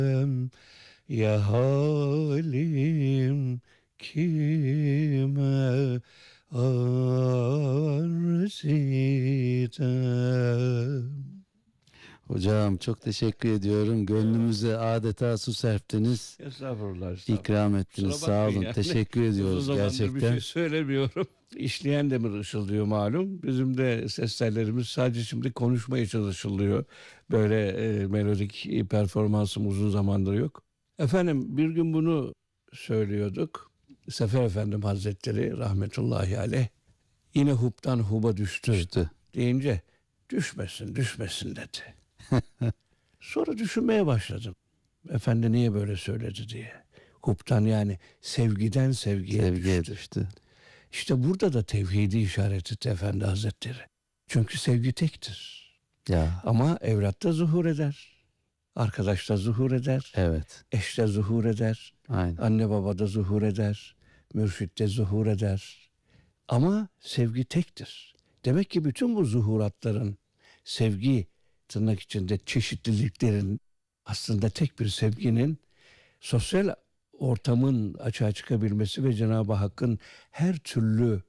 Ya halim kime arz edem. Hocam çok teşekkür ediyorum. Gönlümüze adeta su serptiniz. Estağfurullah, İkram ettiniz. Kusura Sağ bakmayın olun. yani. Teşekkür Uzun ediyoruz zamandır bir gerçekten. şey söylemiyorum. İşleyen demir ışıldıyor malum. Bizim de ses tellerimiz sadece şimdi konuşmaya çalışılıyor. Böyle melodik performansım uzun zamandır yok. Efendim bir gün bunu söylüyorduk. Sefer Efendim Hazretleri rahmetullahi aleyh yine huptan huba düştü Düştü. deyince düşmesin dedi. Sonra düşünmeye başladım. Efendi niye böyle söyledi diye. Huptan yani sevgiden sevgiye Sevgiye düştü. düştü. İşte burada da tevhidi işaret etti Efendi Hazretleri. Çünkü sevgi tektir. Ya Ama evlatta zuhur eder. Arkadaşta zuhur eder. evet. Eşte zuhur eder. Aynen. Anne babada zuhur eder. Mürşitte zuhur eder. Ama sevgi tektir. Demek ki bütün bu zuhuratların sevgi tırnak içinde çeşitliliklerin aslında tek bir sevginin sosyal ortamın açığa çıkabilmesi ve Cenab-ı Hakk'ın her türlü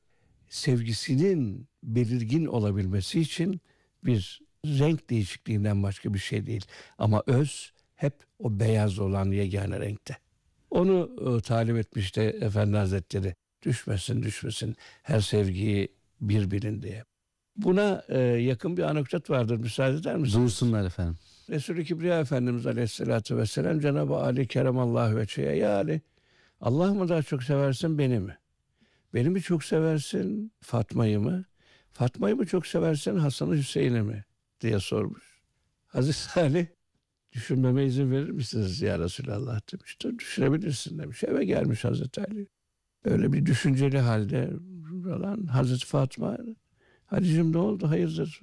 sevgisinin belirgin olabilmesi için bir renk değişikliğinden başka bir şey değil. Ama öz hep o beyaz olan yegane renkte. Onu talim etmişti Efendi Hazretleri. Düşmesin her sevgiyi bir bilin diye. Buna yakın bir anekdot vardır, müsaade eder misiniz? Dursunlar efendim. Resul-i Kibriya Efendimiz Aleyhisselatü Vesselam Cenab-ı Ali Keremallahu Veçhe'ye ya Ali Allah mı daha çok seversin beni mi? Beni mi çok seversin Fatma'yı mı? Fatma'yı mı çok seversin Hasan'ı Hüseyin'i mi? Diye sormuş. Hazreti Ali düşünmeme izin verir misiniz ya Resulallah demiştir. Düşünebilirsin demiş. Eve gelmiş Hazreti Ali. Öyle bir düşünceli halde falan Hazreti Fatma Halicim ne oldu hayırdır?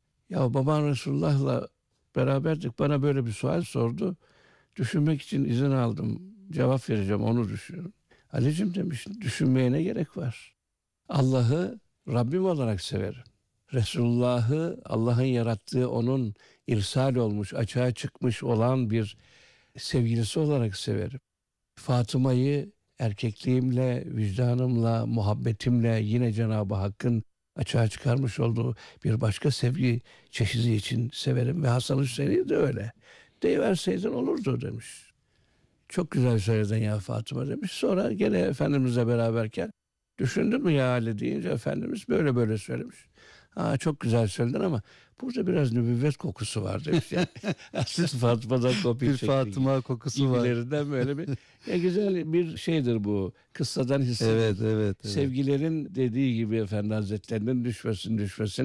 Ya baban Resulullah'la beraberdik bana böyle bir sual sordu. Düşünmek için izin aldım. Cevap vereceğim onu düşünüyorum. Halicim demiş düşünmeye ne gerek var? Allah'ı Rabbim olarak severim. Resulullah'ı Allah'ın yarattığı onun irsal olmuş, açığa çıkmış olan bir sevgilisi olarak severim. Fatıma'yı erkekliğimle, vicdanımla, muhabbetimle yine Cenab-ı Hakk'ın açığa çıkarmış olduğu bir başka sevgi çeşidi için severim ve Hasan Hüseyin'i de öyle. Deyiverseydin olurdu demiş. Çok güzel söyledin ya Fatıma demiş. Sonra gene Efendimizle beraberken düşündün mü ya Ali deyince Efendimiz böyle söylemiş. Çok güzel söyledin ama burada biraz nübüvvet kokusu var demiş. Yani, siz Fatıma'dan kopya Bir çektik. Fatıma kokusu var. Gibilerinden böyle bir ya güzel bir şeydir bu. Kıssadan hissedilir. Evet. Sevgilerin dediği gibi Efendi Hazretlerinin düşmesin